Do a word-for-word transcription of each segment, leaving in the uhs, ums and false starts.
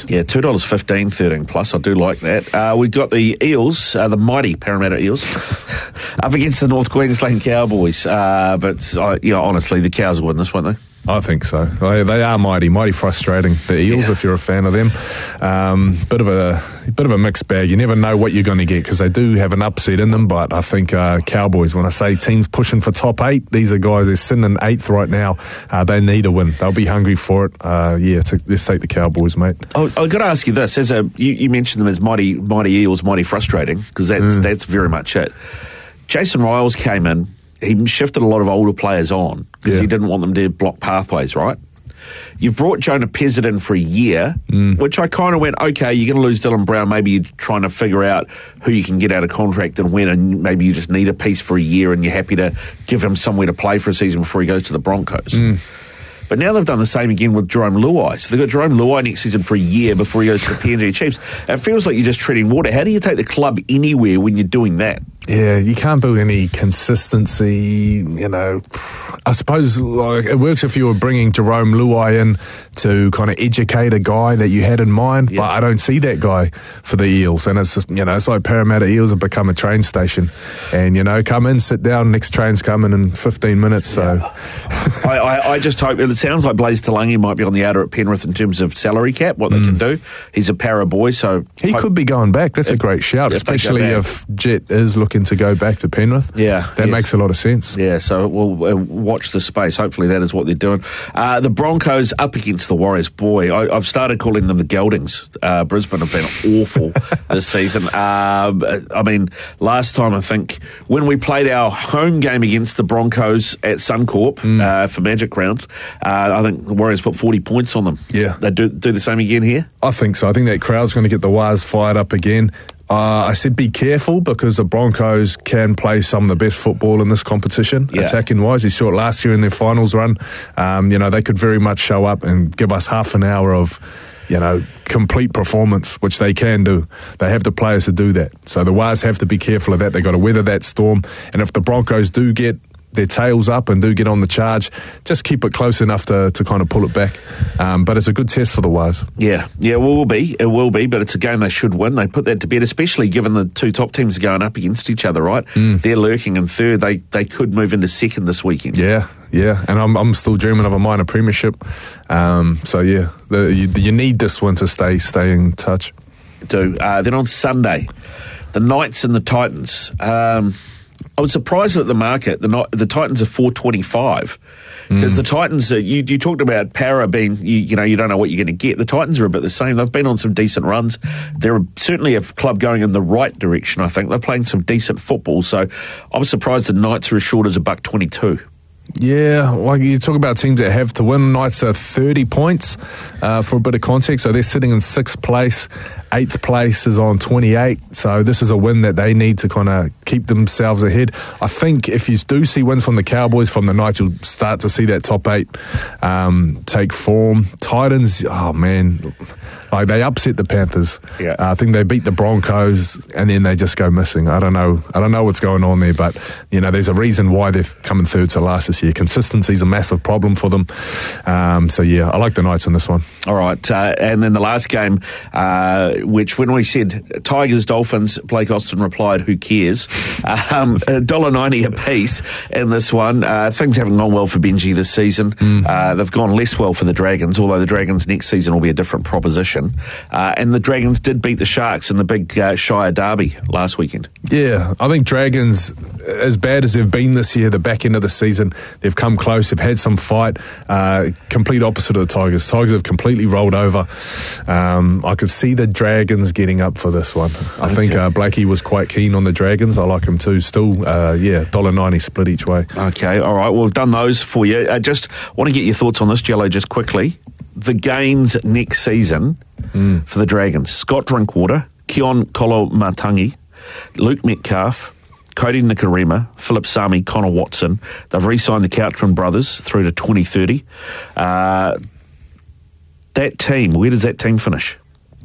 plus. Yeah, two dollars fifteen, thirteen plus. I do like that. Uh, we've got the Eels, uh, the mighty Parramatta Eels, up against the North Queensland Cowboys. Uh, but, uh, yeah, honestly, the Cows will win this, won't they? I think so. They, they are mighty, mighty frustrating. The Eels, yeah. If you're a fan of them, um, bit of a bit of a mixed bag. You never know what you're going to get because they do have an upset in them. But I think uh, Cowboys. When I say teams pushing for top eight, these are guys. They're sitting in eighth right now. Uh, they need a win. They'll be hungry for it. Uh, yeah, to, let's take the Cowboys, mate. Oh, I've got to ask you this: as a you, you mentioned them as mighty, mighty Eels, mighty frustrating because that's mm. that's very much it. Jason Riles came in. He shifted a lot of older players on because yeah. he didn't want them to block pathways, right? You've brought Jonah Pezzett in for a year, mm. which I kind of went, okay, you're going to lose Dylan Brown. Maybe you're trying to figure out who you can get out of contract and when, and maybe you just need a piece for a year and you're happy to give him somewhere to play for a season before he goes to the Broncos. Mm. But now they've done the same again with Jerome Luai. So they've got Jerome Luai next season for a year before he goes to the P N G Chiefs. It feels like you're just treading water. How do you take the club anywhere when you're doing that? Yeah, you can't build any consistency, you know. I suppose like, it works if you were bringing Jerome Luai in to kind of educate a guy that you had in mind, yeah. but I don't see that guy for the Eels. And it's just, you know, it's like Parramatta Eels have become a train station. And, you know, come in, sit down, next train's coming in fifteen minutes. So yeah. I, I, I just hope, it sounds like Blaise Talangi might be on the outer at Penrith in terms of salary cap, what they mm. can do. He's a para boy, so... He hope, could be going back. That's if, a great shout, if especially if Jet is looking to go back to Penrith. Yeah. That yes. makes a lot of sense. Yeah, so we'll uh, watch the space. Hopefully that is what they're doing. Uh, the Broncos up against the Warriors. Boy, I, I've started calling them the Geldings. Uh, Brisbane have been awful this season. Uh, I mean, last time I think when we played our home game against the Broncos at Suncorp mm. uh, for Magic Round, uh, I think the Warriors put forty points on them. Yeah. They do, do the same again here? I think so. I think that crowd's going to get the Wars fired up again. Uh, I said be careful because the Broncos can play some of the best football in this competition, yeah. attacking-wise. You saw it last year in their finals run. Um, you know, they could very much show up and give us half an hour of, you know, complete performance, which they can do. They have the players to do that. So the Wars have to be careful of that. They've got to weather that storm. And if the Broncos do get their tails up and do get on the charge, just keep it close enough to, to kind of pull it back. Um, but it's a good test for the Wars. Yeah, yeah, it will be. It will be, but it's a game they should win. They put that to bed, especially given the two top teams are going up against each other, right? Mm. They're lurking in third. They they could move into second this weekend. Yeah, yeah, and I'm I'm still dreaming of a minor premiership. Um, so, yeah, the, you, you need this one to stay, stay in touch. Do. Uh, then on Sunday, the Knights and the Titans. Um... I was surprised at the market. The the Titans are four twenty-five because mm. the Titans. Are, you you talked about Para being you, you know you don't know what you're going to get. The Titans are a bit the same. They've been on some decent runs. They're certainly a club going in the right direction. I think they're playing some decent football. So I was surprised the Knights are as short as a buck twenty-two. Yeah, like you talk about teams that have to win. Knights are thirty points uh, for a bit of context. So they're sitting in sixth place. Eighth place is on twenty-eight. So this is a win that they need to kind of keep themselves ahead. I think if you do see wins from the Cowboys, from the Knights, you'll start to see that top eight um, take form. Titans, oh man, like they upset the Panthers. Yeah. Uh, I think they beat the Broncos and then they just go missing. I don't know. I don't know what's going on there, but you know, there's a reason why they've come in third to last this year. Consistency is a massive problem for them. Um, so yeah, I like the Knights in this one. All right, uh, and then the last game, uh, which when we said Tigers Dolphins, Blake Austin replied, "Who cares?" Um, one dollar ninety a piece in this one. Uh, things haven't gone well for Benji this season. Mm. Uh, they've gone less well for the Dragons, although the Dragons next season will be a different proposition. Uh, and the Dragons did beat the Sharks in the big uh, Shire derby last weekend. Yeah, I think Dragons, as bad as they've been this year, the back end of the season, they've come close, they've had some fight. Uh, complete opposite of the Tigers. Tigers have completely rolled over. Um, I could see the Dragons getting up for this one. I okay. think uh, Blakey was quite keen on the Dragons. I like him too. Still, uh, yeah, one dollar ninety split each way. Okay, all right. Well, we've done those for you. I just want to get your thoughts on this, Jello, just quickly. The gains next season mm. for the Dragons. Scott Drinkwater, Keon Kolomatangi, Luke Metcalf, Cody Nikorima, Philip Sami, Connor Watson. They've re-signed the Couchman brothers through to twenty thirty. Uh, that team, where does that team finish?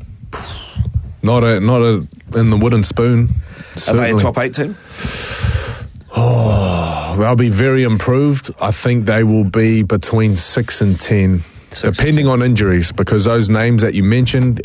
Not a, not a, in the wooden spoon. Certainly. Are they a top eight team? Oh, they'll be very improved. I think they will be between six and ten. Six depending on injuries, because those names that you mentioned,